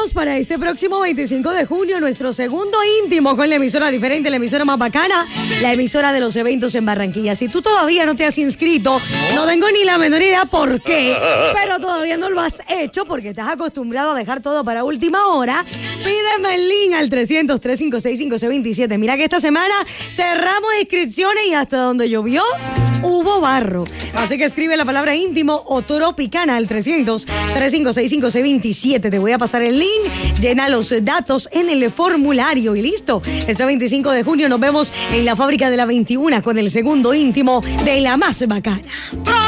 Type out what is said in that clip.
Prepáranos para este próximo 25 de junio, nuestro segundo íntimo con la emisora diferente, la emisora más bacana, la emisora de los eventos en Barranquilla. Si tú todavía no te has inscrito, no tengo ni la menor idea por qué, pero todavía no lo has hecho porque estás acostumbrado a dejar todo para última hora. Pídeme el link al 300-356-5627. Mira que esta semana cerramos inscripciones y hasta donde llovió hubo barro. Así que escribe la palabra íntimo o tropicana al 300-356-5627. Te voy a pasar el link, llena los datos en el formulario y listo. Este 25 de junio nos vemos en la fábrica de la 21 con el segundo íntimo de la más bacana.